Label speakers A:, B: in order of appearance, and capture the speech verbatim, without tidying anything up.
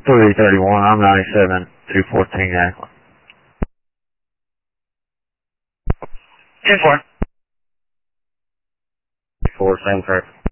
A: three thirty-one, I'm ninety-seven, two fourteen Acklin.
B: ten four.
A: four, same traffic.